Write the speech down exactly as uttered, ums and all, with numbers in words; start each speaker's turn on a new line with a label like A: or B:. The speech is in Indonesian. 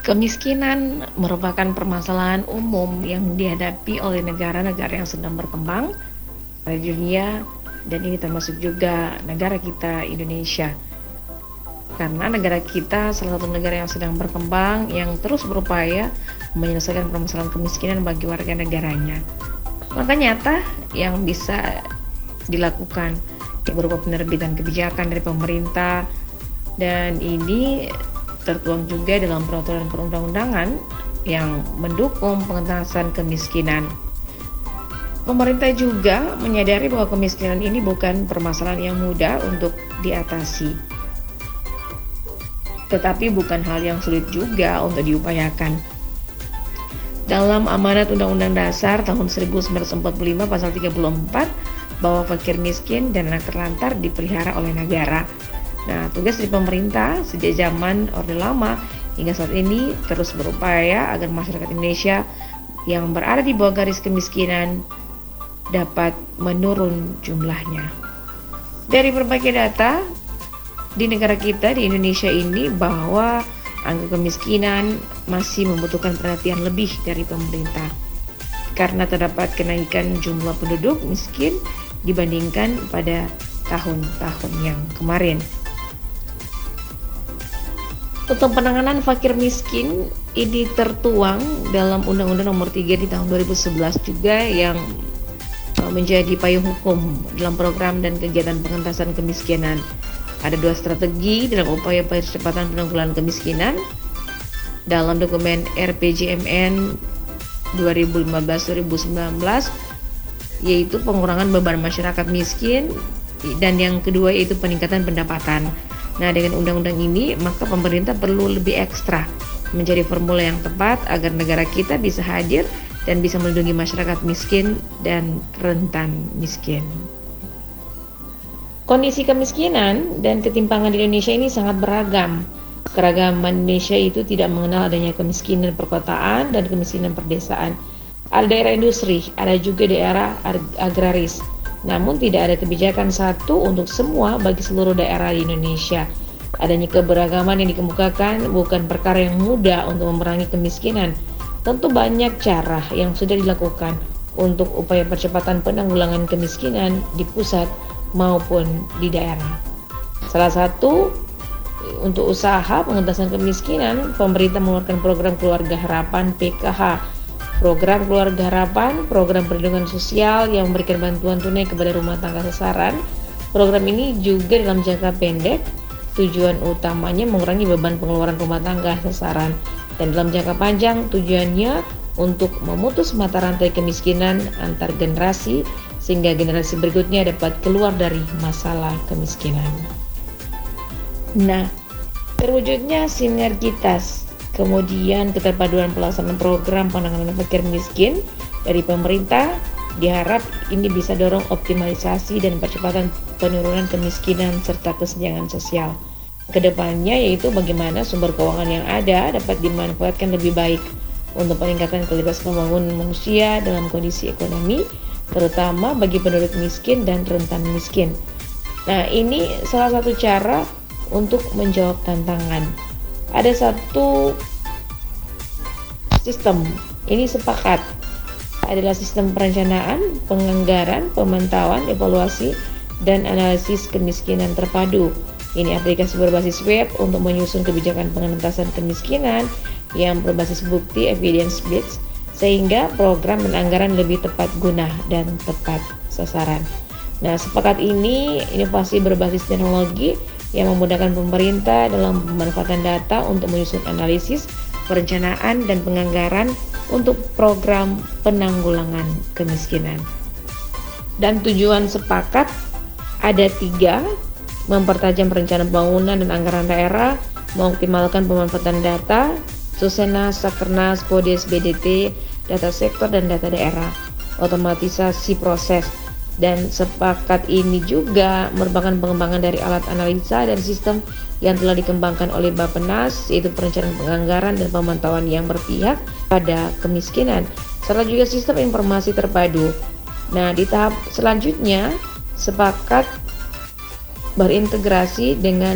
A: Kemiskinan merupakan permasalahan umum yang dihadapi oleh negara-negara yang sedang berkembang di dunia, dan ini termasuk juga negara kita, Indonesia. Karena negara kita salah satu negara yang sedang berkembang yang terus berupaya menyelesaikan permasalahan kemiskinan bagi warga negaranya. Langkah nyata yang bisa dilakukan berupa penerbitan kebijakan dari pemerintah, dan ini tertuang juga dalam peraturan perundang-undangan yang mendukung pengentasan kemiskinan. Pemerintah juga menyadari bahwa kemiskinan ini bukan permasalahan yang mudah untuk diatasi, tetapi bukan hal yang sulit juga untuk diupayakan. Dalam amanat Undang-Undang Dasar tahun seribu sembilan ratus empat puluh lima pasal tiga puluh empat, bahwa fakir miskin dan anak terlantar dipelihara oleh negara. Nah, tugas dari pemerintah sejak zaman Orde Lama hingga saat ini terus berupaya agar masyarakat Indonesia yang berada di bawah garis kemiskinan dapat menurun jumlahnya. Dari berbagai data di negara kita, di Indonesia ini, bahwa angka kemiskinan masih membutuhkan perhatian lebih dari pemerintah karena terdapat kenaikan jumlah penduduk miskin dibandingkan pada tahun-tahun yang kemarin. Untuk penanganan fakir miskin ini tertuang dalam Undang-Undang Nomor tiga di tahun dua ribu sebelas juga, yang menjadi payung hukum dalam program dan kegiatan pengentasan kemiskinan. Ada dua strategi dalam upaya percepatan penanggulangan kemiskinan dalam dokumen R P J M N dua ribu lima belas sampai dua ribu sembilan belas, yaitu pengurangan beban masyarakat miskin, dan yang kedua yaitu peningkatan pendapatan. Nah, dengan undang-undang ini maka pemerintah perlu lebih ekstra mencari formula yang tepat agar negara kita bisa hadir dan bisa melindungi masyarakat miskin dan rentan miskin. Kondisi kemiskinan dan ketimpangan di Indonesia ini sangat beragam. Keragaman Indonesia itu tidak mengenal adanya kemiskinan perkotaan dan kemiskinan perdesaan. Ada daerah industri, ada juga daerah agraris. Namun tidak ada kebijakan satu untuk semua bagi seluruh daerah di Indonesia. Adanya keberagaman yang dikemukakan bukan perkara yang mudah untuk memerangi kemiskinan. Tentu banyak cara yang sudah dilakukan untuk upaya percepatan penanggulangan kemiskinan di pusat maupun di daerah. Salah satu untuk usaha pengentasan kemiskinan, pemerintah mengeluarkan program Keluarga Harapan P K H. Program Keluarga Harapan, program perlindungan sosial yang memberikan bantuan tunai kepada rumah tangga sasaran. Program ini juga dalam jangka pendek, tujuan utamanya mengurangi beban pengeluaran rumah tangga sasaran, dan dalam jangka panjang tujuannya untuk memutus mata rantai kemiskinan antar generasi sehingga generasi berikutnya dapat keluar dari masalah kemiskinan. Nah, terwujudnya sinergitas, kemudian keterpaduan pelaksanaan program penanganan fakir miskin dari pemerintah diharap ini bisa dorong optimalisasi dan percepatan penurunan kemiskinan serta kesenjangan sosial. Kedepannya yaitu bagaimana sumber keuangan yang ada dapat dimanfaatkan lebih baik untuk peningkatan kualitas pembangunan manusia dalam kondisi ekonomi, terutama bagi penduduk miskin dan rentan miskin. Nah, ini salah satu cara untuk menjawab tantangan. Ada satu sistem, ini sepakat, adalah sistem perencanaan, penganggaran, pemantauan, evaluasi, dan analisis kemiskinan terpadu. Ini aplikasi berbasis web untuk menyusun kebijakan pengentasan kemiskinan yang berbasis bukti evidence based, sehingga program dan anggaran lebih tepat guna dan tepat sasaran. Nah, sepakat ini inovasi berbasis teknologi yang memudahkan pemerintah dalam pemanfaatan data untuk menyusun analisis, perencanaan, dan penganggaran untuk program penanggulangan kemiskinan. Dan tujuan sepakat ada tiga: mempertajam perencanaan pembangunan dan anggaran daerah, mengoptimalkan pemanfaatan data, Susena, Sakernas, Kodes, B D T, data sektor dan data daerah, otomatisasi proses. Dan sepakat ini juga merupakan pengembangan dari alat analisa dan sistem yang telah dikembangkan oleh Bappenas, yaitu perencanaan penganggaran dan pemantauan yang berpihak pada kemiskinan, serta juga sistem informasi terpadu. Nah, di tahap selanjutnya sepakat berintegrasi dengan